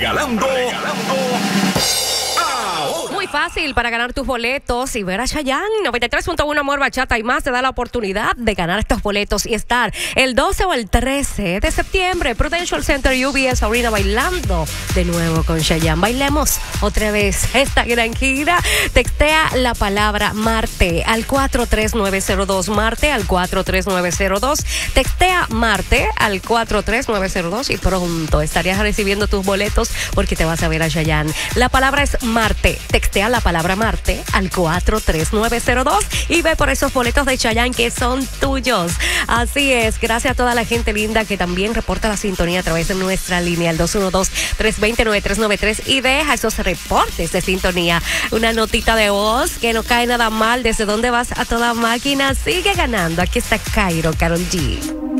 regalando. Muy fácil para ganar tus boletos y ver a Chayanne. 93.1 Amor Bachata y más te da la oportunidad de ganar estos boletos y estar el 12 o el 13 de septiembre Prudential Center UBS Arena bailando de nuevo con Chayanne. Bailemos otra vez esta gran gira. Textea la palabra Marte al 43902. Marte al 43902. Textea Marte al 43902 y pronto estarías recibiendo tus boletos porque te vas a ver a Chayanne. La palabra es Marte. Textea la palabra Marte al 43902 y ve por esos boletos de Chayanne que son tuyos. Así es, gracias a toda la gente linda que también reporta la sintonía a través de nuestra línea al 212-320-9393 y deja esos reportes de sintonía. Una notita de voz que no cae nada mal. ¿Desde dónde vas a toda máquina? Sigue ganando. Aquí está Cairo, Karol G.